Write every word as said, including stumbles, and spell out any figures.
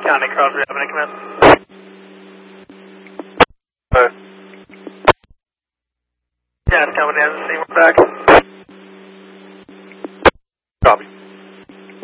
County, Crosby Avenue, come in. Hello. Yeah, it's coming in. See, we're back.